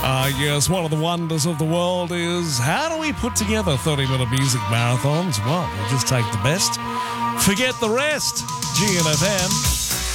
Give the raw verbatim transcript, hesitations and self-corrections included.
Uh, yes, one of the wonders of the world is how do we put together thirty-minute music marathons? Well, we just take the best, forget the rest. G N F M.